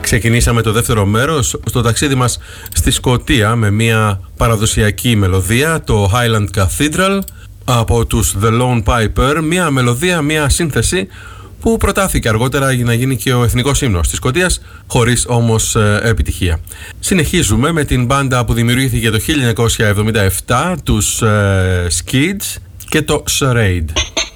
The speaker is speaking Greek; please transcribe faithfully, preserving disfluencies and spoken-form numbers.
Ξεκινήσαμε το δεύτερο μέρος στο ταξίδι μας στη Σκωτία με μια παραδοσιακή μελωδία, το Highland Cathedral από τους The Lone Piper, μια μελωδία, μια σύνθεση που προτάθηκε αργότερα για να γίνει και ο εθνικός ύμνος της Σκωτίας, χωρίς όμως ε, επιτυχία. Συνεχίζουμε με την μπάντα που δημιουργήθηκε το χίλια εννιακόσια εβδομήντα επτά, τους ε, Skids και το Charade.